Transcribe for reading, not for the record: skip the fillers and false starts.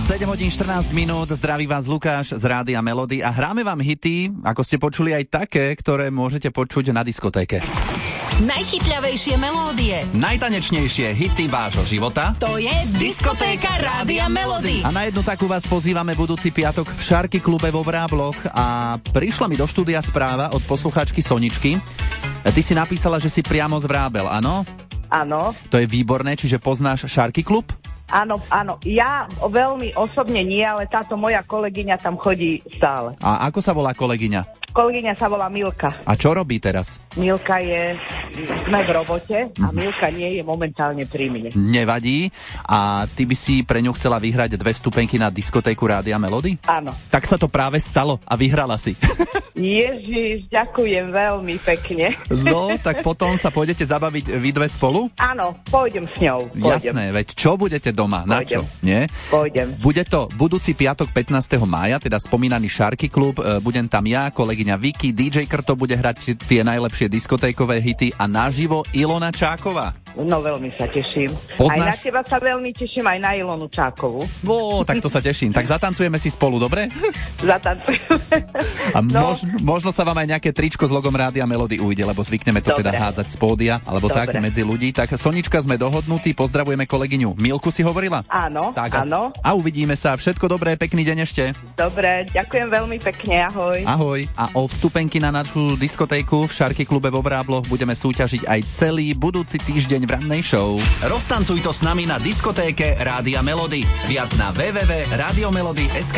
7 hodín 14 minút, zdraví vás Lukáš z Rádia Melody a hráme vám hity, ako ste počuli aj také, ktoré môžete počuť na diskotéke. Najchytľavejšie melódie, Najtanečnejšie hity vášho života. to je diskotéka Rádia Melody. A na jednu takú vás pozývame budúci piatok v Sharky klube vo Vrábloch a prišla mi do štúdia správa od poslucháčky Soničky. Ty si napísala, že si priamo z Vrábel, áno? Áno, To je výborné, čiže poznáš Sharky klub? áno. Ja veľmi osobne nie, ale táto moja kolegyňa tam chodí stále. A ako sa volá kolegyňa? Kolegyňa sa volá Milka. A čo robí teraz? Milka sme v robote a Milka nie je momentálne pri mne. Nevadí. A ty by si pre ňu chcela vyhrať 2 vstupenky na diskotéku Rádia Melody? Áno. Tak sa to práve stalo a vyhrala si. Ježiš, ďakujem veľmi pekne. No, tak potom sa pôjdete zabaviť vy dve spolu? Áno, pôjdem s ňou. Jasné, veď čo budete doma? Na čo? Nie? Pôjdem. Bude to budúci piatok 15. mája, teda spomínaný Sharky klub. Budem tam ja, kolegyňa Vicky, DJ Krto bude hrať tie najlepšie diskotékové hity a naživo Ilona Čáková. No veľmi sa teším. Poznáš? Aj na teba sa veľmi teším, aj na Ilonu Čákovú. Tak to sa teším. Tak zatancujeme si spolu, dobre? Zatancujeme. A No. možno sa vám aj nejaké tričko s logom Rádia Melody ujde, lebo zvykneme to Dobre. teda hádzať z pódia, alebo Dobre. tak medzi ľudí. Tak Sonička, sme dohodnutí, pozdravujeme kolegyňu Milku, si hovorila? Áno, Tak, áno. A uvidíme sa. Všetko dobré, pekný deň ešte. Dobre, ďakujem veľmi pekne, ahoj. Ahoj. A o vstupenky na našu diskotéku v Sharky klube vo Vrábloch budeme súťažiť aj celý budúci týždeň v rannej show. Roztancuj to s nami na diskotéke Rádia Melody. Viac na www.radiomelody.sk.